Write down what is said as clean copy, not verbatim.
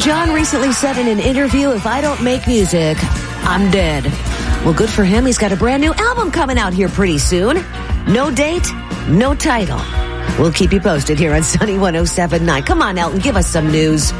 John recently said in an interview, if I don't make music, I'm dead. Well, good for him. He's got a brand new album coming out here pretty soon. No date, no title. We'll keep you posted here on Sunny 107.9. Come on, Elton, give us some news.